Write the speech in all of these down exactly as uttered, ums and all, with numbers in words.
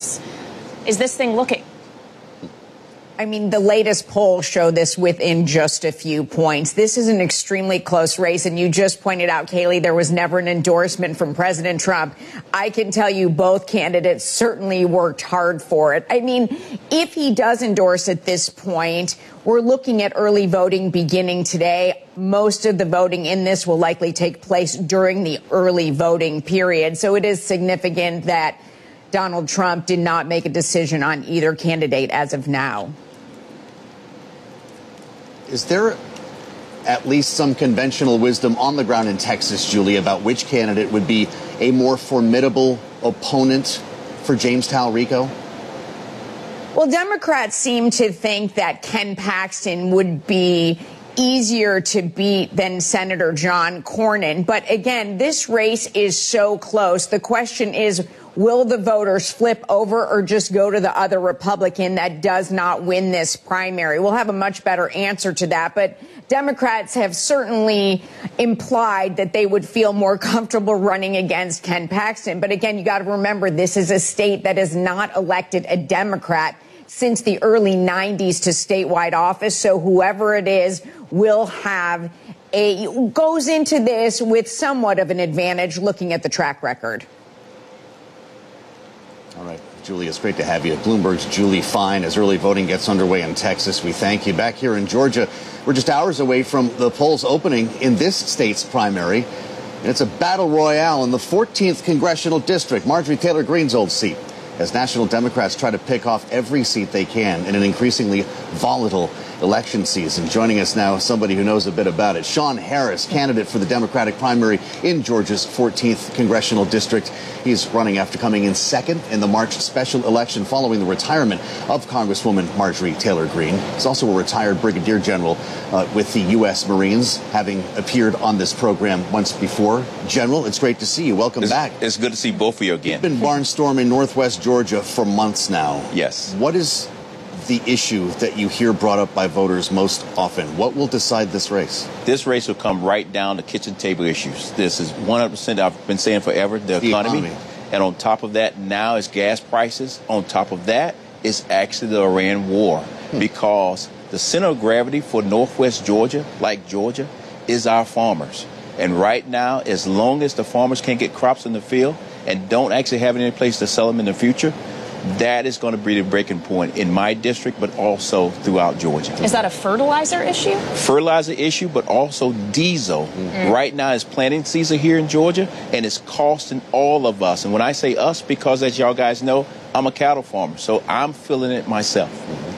What's is this thing looking? I mean, the latest polls show this within just a few points. This is an extremely close race. And you just pointed out, Kayleigh, there was never an endorsement from President Trump. I can tell you both candidates certainly worked hard for it. I mean, if he does endorse at this point, we're looking at early voting beginning today. Most of the voting in this will likely take place during the early voting period. So it is significant that Donald Trump did not make a decision on either candidate as of now. Is there at least some conventional wisdom on the ground in Texas, Julie, about which candidate would be a more formidable opponent for James Talarico? Well, Democrats seem to think that Ken Paxton would be easier to beat than Senator John Cornyn. But again, this race is so close. The question is, will the voters flip over or just go to the other Republican that does not win this primary? We'll have a much better answer to that. But Democrats have certainly implied that they would feel more comfortable running against Ken Paxton. But again, you got to remember, this is a state that has not elected a Democrat since the early nineties to statewide office. So whoever it is will have a goes into this with somewhat of an advantage looking at the track record. All right, Julie, it's great to have you. Bloomberg's Julie Fine. As early voting gets underway in Texas, we thank you. Back here in Georgia, we're just hours away from the polls opening in this state's primary. And it's a battle royale in the fourteenth congressional district, Marjorie Taylor Greene's old seat, as national Democrats try to pick off every seat they can in an increasingly volatile election season. Joining us now, somebody who knows a bit about it, Sean Harris, candidate for the Democratic primary in Georgia's fourteenth congressional district. He's running after coming in second in the March special election following the retirement of Congresswoman Marjorie Taylor Greene. He's also a retired brigadier general uh, with the U S Marines, having appeared on this program once before. General, it's great to see you. Welcome it's, back. It's good to see both of you again. You've been barnstorming Northwest Georgia for months now. Yes. What is the issue that you hear brought up by voters most often? What will decide this race? This race will come right down to kitchen table issues. This is one hundred percent, I've been saying forever, the, the economy. economy. And on top of that, now is gas prices. On top of that is actually the Iran war. Hmm. Because the center of gravity for Northwest Georgia, like Georgia, is our farmers. And right now, as long as the farmers can't get crops in the field and don't actually have any place to sell them in the future, that is going to be the breaking point in my district, but also throughout Georgia. Is that a fertilizer issue? Fertilizer issue, but also diesel. Mm-hmm. Right now is planting season here in Georgia, and it's costing all of us. And when I say us, because as y'all guys know, I'm a cattle farmer, so I'm feeling it myself. Mm-hmm.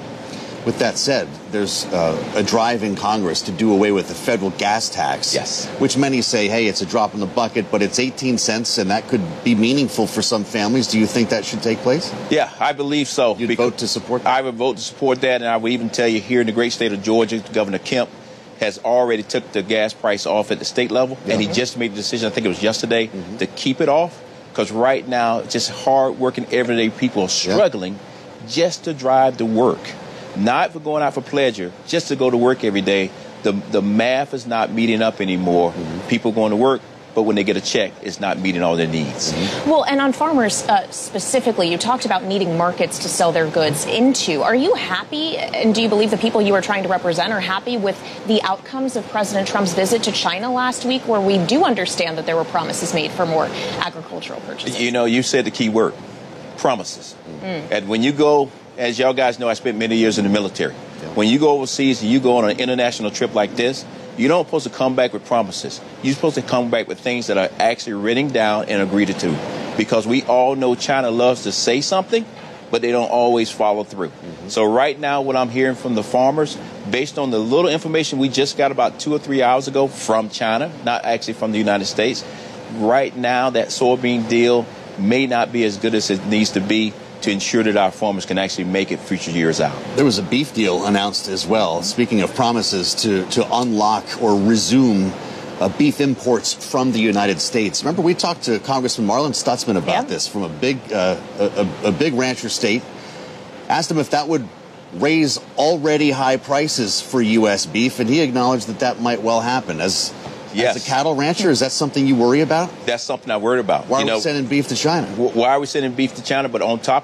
With that said, there's uh, a drive in Congress to do away with the federal gas tax. Yes. Which many say, hey, it's a drop in the bucket, but it's eighteen cents, and that could be meaningful for some families. Do you think that should take place? Yeah, I believe so. You'd vote to support that? I would vote to support that, and I would even tell you here in the great state of Georgia, Governor Kemp has already took the gas price off at the state level, yeah. and he just made the decision, I think it was yesterday, mm-hmm. to keep it off, because right now, just hard-working, everyday people are struggling yeah. just to drive to work. Not for going out for pleasure, just to go to work every day. The the math is not meeting up anymore. Mm-hmm. People going to work, but when they get a check, it's not meeting all their needs. Mm-hmm. Well, and on farmers uh, specifically, you talked about needing markets to sell their goods into. Are you happy, and do you believe the people you are trying to represent are happy with the outcomes of President Trump's visit to China last week, where we do understand that there were promises made for more agricultural purchases? You know, you said the key word, promises. Mm-hmm. And when you go... As y'all guys know, I spent many years in the military. Yeah. When you go overseas and you go on an international trip like this, you don't supposed to come back with promises. You're supposed to come back with things that are actually written down and agreed to. Because we all know China loves to say something, but they don't always follow through. Mm-hmm. So right now, what I'm hearing from the farmers, based on the little information we just got about two or three hours ago from China, not actually from the United States, right now that soybean deal may not be as good as it needs to be to ensure that our farmers can actually make it future years out. There was a beef deal announced as well. Speaking of promises to, to unlock or resume uh, beef imports from the United States. Remember, we talked to Congressman Marlin Stutzman about yeah. this from a big, uh, a, a big rancher state. Asked him if that would raise already high prices for U S beef, and he acknowledged that that might well happen. As Yes. As a cattle rancher, is that something you worry about? That's something I worry about. Why you are know, we sending beef to China? Why are we sending beef to China? But on top